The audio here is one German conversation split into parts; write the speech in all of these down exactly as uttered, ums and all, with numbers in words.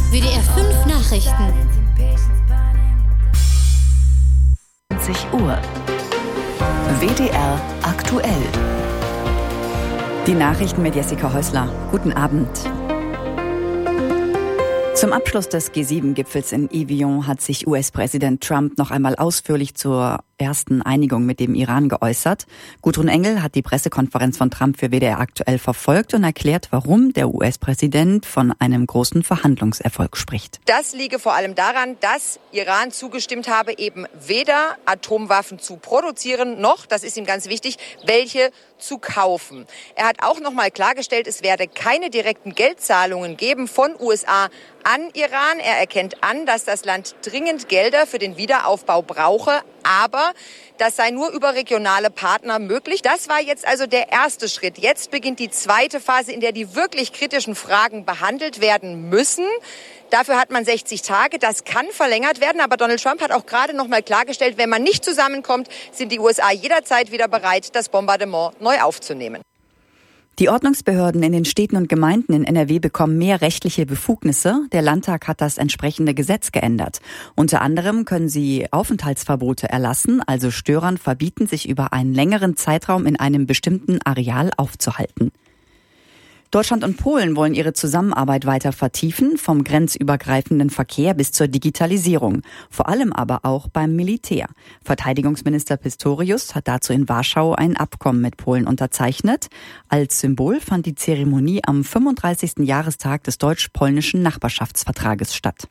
W D R fünf Nachrichten. zwanzig Uhr. W D R aktuell. Die Nachrichten mit Jessica Häusler. Guten Abend. Zum Abschluss des G sieben Gipfels in Evian hat sich U S-Präsident Trump noch einmal ausführlich zur ersten Einigung mit dem Iran geäußert. Gudrun Engel hat die Pressekonferenz von Trump für W D R aktuell verfolgt und erklärt, warum der U S-Präsident von einem großen Verhandlungserfolg spricht. Das liege vor allem daran, dass Iran zugestimmt habe, eben weder Atomwaffen zu produzieren, noch, das ist ihm ganz wichtig, welche zu kaufen. Er hat auch noch mal klargestellt, es werde keine direkten Geldzahlungen geben von U S A an Iran. Er erkennt an, dass das Land dringend Gelder für den Wiederaufbau brauche, aber das sei nur über regionale Partner möglich. Das war jetzt also der erste Schritt. Jetzt beginnt die zweite Phase, in der die wirklich kritischen Fragen behandelt werden müssen. Dafür hat man sechzig Tage. Das kann verlängert werden. Aber Donald Trump hat auch gerade noch mal klargestellt, wenn man nicht zusammenkommt, sind die U S A jederzeit wieder bereit, das Bombardement neu aufzunehmen. Die Ordnungsbehörden in den Städten und Gemeinden in N R W bekommen mehr rechtliche Befugnisse. Der Landtag hat das entsprechende Gesetz geändert. Unter anderem können sie Aufenthaltsverbote erlassen, also Störern verbieten, sich über einen längeren Zeitraum in einem bestimmten Areal aufzuhalten. Deutschland und Polen wollen ihre Zusammenarbeit weiter vertiefen, vom grenzübergreifenden Verkehr bis zur Digitalisierung, vor allem aber auch beim Militär. Verteidigungsminister Pistorius hat dazu in Warschau ein Abkommen mit Polen unterzeichnet. Als Symbol fand die Zeremonie am fünfunddreißigsten Jahrestag des deutsch-polnischen Nachbarschaftsvertrages statt.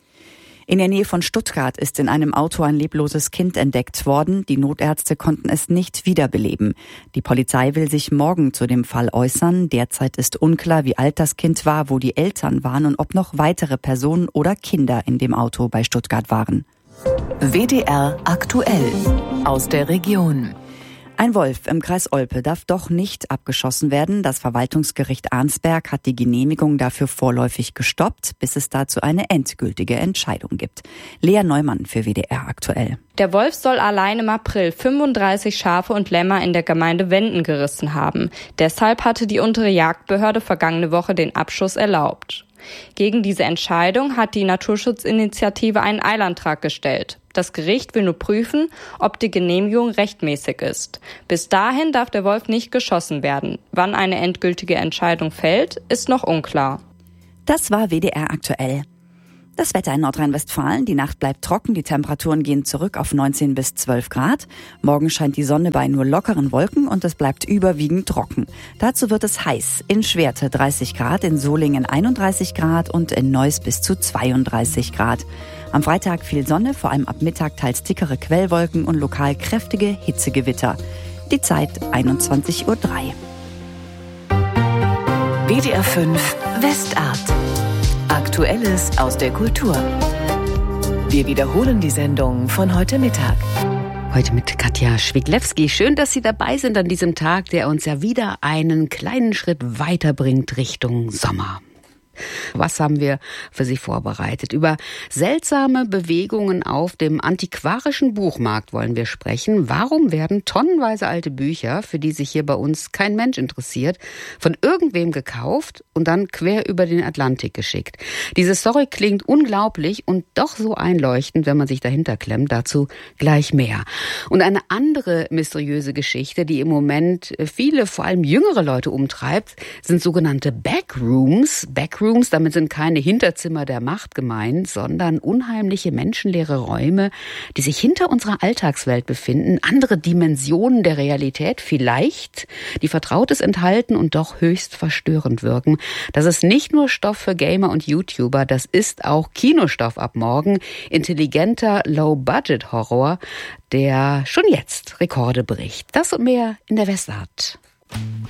In der Nähe von Stuttgart ist in einem Auto ein lebloses Kind entdeckt worden. Die Notärzte konnten es nicht wiederbeleben. Die Polizei will sich morgen zu dem Fall äußern. Derzeit ist unklar, wie alt das Kind war, wo die Eltern waren und ob noch weitere Personen oder Kinder in dem Auto bei Stuttgart waren. W D R aktuell aus der Region. Ein Wolf im Kreis Olpe darf doch nicht abgeschossen werden. Das Verwaltungsgericht Arnsberg hat die Genehmigung dafür vorläufig gestoppt, bis es dazu eine endgültige Entscheidung gibt. Lea Neumann für W D R aktuell. Der Wolf soll allein im April fünfunddreißig Schafe und Lämmer in der Gemeinde Wenden gerissen haben. Deshalb hatte die untere Jagdbehörde vergangene Woche den Abschuss erlaubt. Gegen diese Entscheidung hat die Naturschutzinitiative einen Eilantrag gestellt. Das Gericht will nur prüfen, ob die Genehmigung rechtmäßig ist. Bis dahin darf der Wolf nicht geschossen werden. Wann eine endgültige Entscheidung fällt, ist noch unklar. Das war W D R aktuell. Das Wetter in Nordrhein-Westfalen. Die Nacht bleibt trocken, die Temperaturen gehen zurück auf neunzehn bis zwölf Grad. Morgen scheint die Sonne bei nur lockeren Wolken und es bleibt überwiegend trocken. Dazu wird es heiß. In Schwerte dreißig Grad, in Solingen einunddreißig Grad und in Neuss bis zu zweiunddreißig Grad. Am Freitag viel Sonne, vor allem ab Mittag teils dickere Quellwolken und lokal kräftige Hitzegewitter. Die Zeit einundzwanzig Uhr drei. W D R fünf Westart. Aktuelles aus der Kultur. Wir wiederholen die Sendung von heute Mittag. Heute mit Katja Schwiglewski. Schön, dass Sie dabei sind an diesem Tag, der uns ja wieder einen kleinen Schritt weiterbringt Richtung Sommer. Was haben wir für Sie vorbereitet? Über seltsame Bewegungen auf dem antiquarischen Buchmarkt wollen wir sprechen. Warum werden tonnenweise alte Bücher, für die sich hier bei uns kein Mensch interessiert, von irgendwem gekauft und dann quer über den Atlantik geschickt? Diese Story klingt unglaublich und doch so einleuchtend, wenn man sich dahinter klemmt. Dazu gleich mehr. Und eine andere mysteriöse Geschichte, die im Moment viele, vor allem jüngere Leute umtreibt, sind sogenannte Backrooms. Backrooms Damit sind keine Hinterzimmer der Macht gemeint, sondern unheimliche menschenleere Räume, die sich hinter unserer Alltagswelt befinden, andere Dimensionen der Realität vielleicht, die Vertrautes enthalten und doch höchst verstörend wirken. Das ist nicht nur Stoff für Gamer und YouTuber, das ist auch Kinostoff ab morgen, intelligenter Low-Budget-Horror, der schon jetzt Rekorde bricht. Das und mehr in der Westart.